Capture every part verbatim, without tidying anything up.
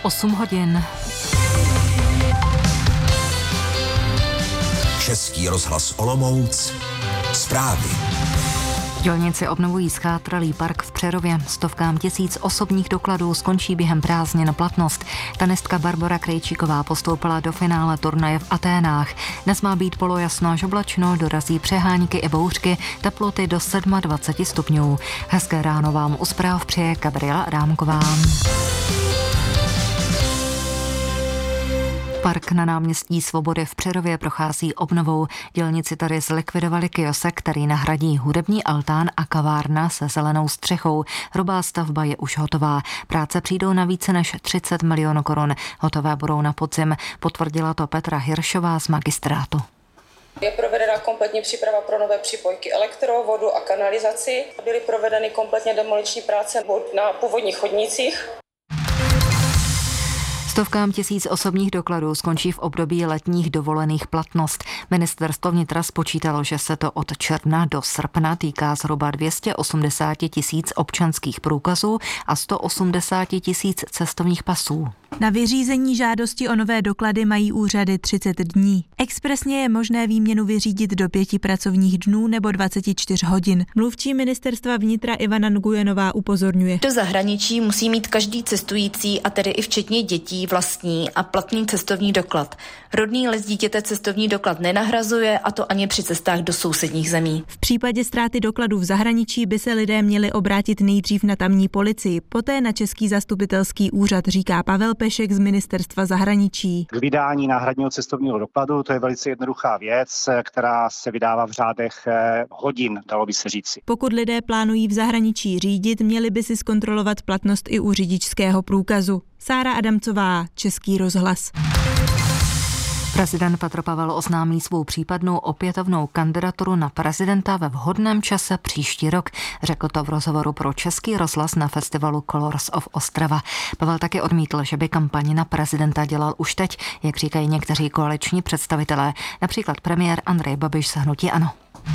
osm hodin. Český rozhlas Olomouc. Zprávy. Dělníci obnovují schátralý park v Přerově. Stovkám tisíc osobních dokladů skončí během prázdnin platnost. Tenistka Barbora Krejčíková postoupila do finále turnaje v Aténách. Dnes má být polojasno až oblačno, dorazí přehánky i bouřky, teploty do dvacet sedm stupňů. Hezké ráno vám u zpráv přeje Gabriela Adámková. Park na náměstí Svobody v Přerově prochází obnovou. Dělníci tady zlikvidovali kiosek, který nahradí hudební altán a kavárna se zelenou střechou. Hrubá stavba je už hotová. Práce přijdou na více než třicet milionů korun. Hotové budou na podzim, potvrdila to Petra Hiršová z magistrátu. Je provedena kompletní příprava pro nové připojky elektro, vodu a kanalizaci. Byly provedeny kompletně demoliční práce na původních chodnících. Stovkám tisíc osobních dokladů skončí v období letních dovolených platnost. Ministerstvo vnitra spočítalo, že se to od června do srpna týká zhruba dvě stě osmdesát tisíc občanských průkazů a sto osmdesát tisíc cestovních pasů. Na vyřízení žádosti o nové doklady mají úřady třicet dní. Expresně je možné výměnu vyřídit do pěti pracovních dnů nebo dvacet čtyři hodin. Mluvčí ministerstva vnitra Ivana Nguyenová upozorňuje. Do zahraničí musí mít každý cestující, a tedy i včetně dětí, vlastní a platný cestovní doklad. Rodný list dítěte cestovní doklad nenahrazuje, a to ani při cestách do sousedních zemí. V případě ztráty dokladů v zahraničí by se lidé měli obrátit nejdřív na tamní policii, poté na Český zastupitelský úřad, říká Pavel Pešek z Ministerstva zahraničí. K vydání náhradního cestovního dokladu to je velice jednoduchá věc, která se vydává v řádech hodin, dalo by se říci. Pokud lidé plánují v zahraničí řídit, měli by si zkontrolovat platnost i u řidičského průkazu. Sára Adamcová, Český rozhlas. Prezident Petr Pavel oznámí svou případnou opětovnou kandidaturu na prezidenta ve vhodném čase příští rok. Řekl to v rozhovoru pro Český rozhlas na festivalu Colors of Ostrava. Pavel taky odmítl, že by kampaň na prezidenta dělal už teď, jak říkají někteří koaliční představitelé, například premiér Andrej Babiš z hnutí ANO.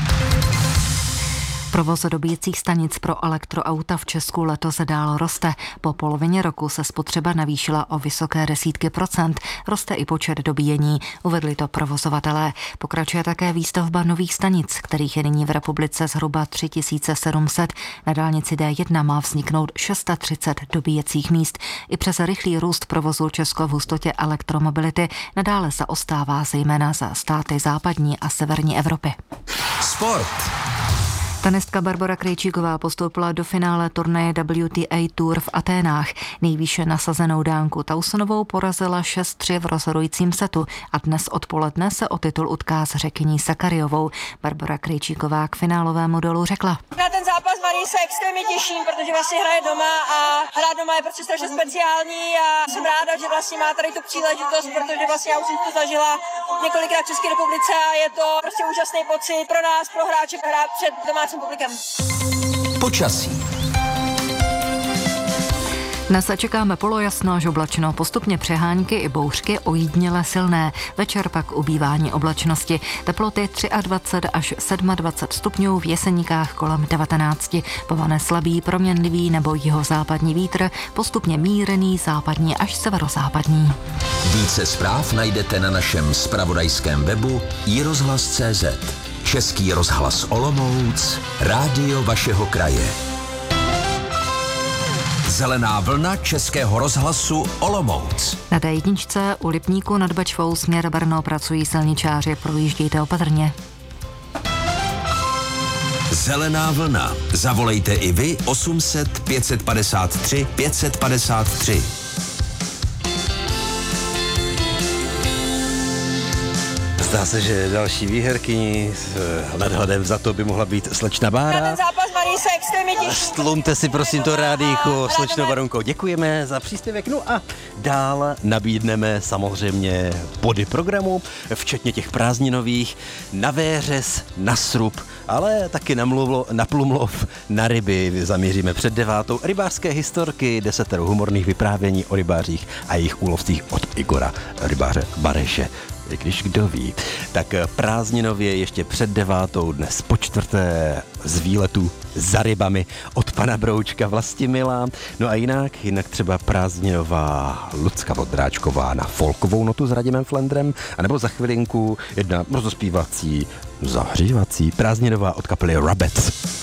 Provoz dobíjecích stanic pro elektroauta v Česku letos dál roste. Po polovině roku se spotřeba navýšila o vysoké desítky procent. Roste i počet dobíjení, uvedli to provozovatelé. Pokračuje také výstavba nových stanic, kterých je nyní v republice zhruba tři tisíce sedm set. Na dálnici D jedna má vzniknout třicet šest dobíjecích míst. I přes rychlý růst provozu Česko v hustotě elektromobility nadále zaostává zejména za státy západní a severní Evropy. Sport. Tenistka Barbora Krejčíková postoupila do finále turnaje W T A Tour v Aténách. Nejvýše nasazenou Dánku Tausonovou porazila šest tři v rozhodujícím setu a dnes odpoledne se o titul utká s Řekyní Sakariovou. Barbora Krejčíková k finálovému dolu řekla. Na ten zápas Marii se extrémně těším, protože vlastně hraje doma a hrát doma je prostě strašně speciální a jsem ráda, že vlastně má tady tu příležitost, protože vlastně já už jsem to zažila několikrát v České republice a je to prostě úžasný pocit pro nás, pro hráče, hrát před domácím publikem. Počasí. Dnes čekáme polojasno až oblačno, postupně přehánky i bouřky ojediněle silné. Večer pak ubývání oblačnosti. Teploty dvacet tři až dvacet sedm stupňů, v Jeseníkách kolem devatenáct. Povane slabý, proměnlivý nebo jihozápadní vítr, postupně mírný, západní až severozápadní. Více zpráv najdete na našem zpravodajském webu i rozhlas tečka cé zet. Český rozhlas Olomouc, rádio vašeho kraje. Zelená vlna Českého rozhlasu Olomouc. Na D jedna u Lipníku nad Bečvou směr Brno pracují silničáři, projíždějte opatrně. Zelená vlna. Zavolejte i vy osm set pět padesát tři pět padesát tři. Zdá se, že další výherkyní s nadhledem za to by mohla být slečna Bára. Na ten zápas Marii se extrémně těším. Stlumte si prosím to rádíko, slečno Baronko. Děkujeme za příspěvek. No a dál nabídneme samozřejmě body programu, včetně těch prázdninových, na véřez, na srub, ale taky na, mluvlo, na plumlov, na ryby. Zamíříme před devátou rybářské historky, desatero humorných vyprávění o rybářích a jejich úlovcích od Igora rybáře Bareše. i když kdo ví. Tak prázdninově ještě před devátou dnes po čtvrté z výletu za rybami od pana Broučka Vlastimila. No a jinak, jinak třeba prázdninová Lucka Vodráčková na folkovou notu s Radimem Flendrem, anebo za chvilinku jedna rozospívací, zahřívací prázdninová od kapely Rabbits.